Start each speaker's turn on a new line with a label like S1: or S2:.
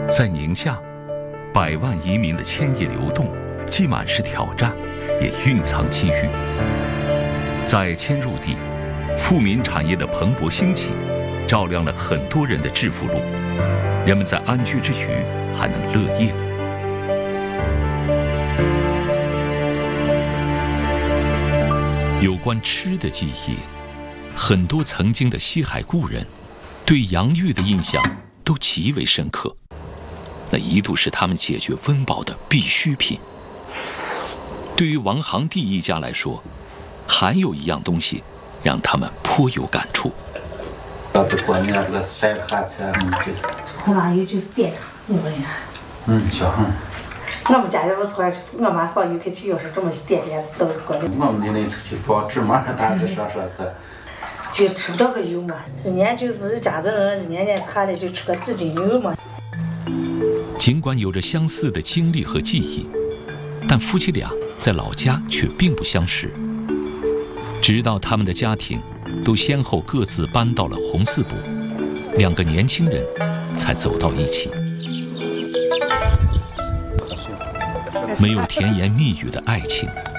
S1: 在宁夏，100万移民的迁移流动，既满是挑战，也蕴藏机遇。在迁入地，富民产业的蓬勃兴起，照亮了很多人的致富路。人们在安居之余，还能乐业。有关吃的记忆，很多曾经的西海故人对洋芋的印象都极为深刻。那一度是他们解决温饱的必需品。对于王航弟一家来说，还有一样东西让他们颇有感触。
S2: 湖南有就是电糖，我呀。
S3: 小红。
S2: 我们家也不错，我妈放油开去就是这么点子都过来。
S3: 我们的那去放芝麻，大子啥子。
S2: 就吃不到个油嘛，一年就是一家子人，年年差的就吃个几斤油嘛。
S1: 尽管有着相似的经历和记忆，但夫妻俩在老家却并不相识。直到他们的家庭都先后各自搬到了红四堡，2个年轻人才走到一起。没有甜言蜜语的爱情，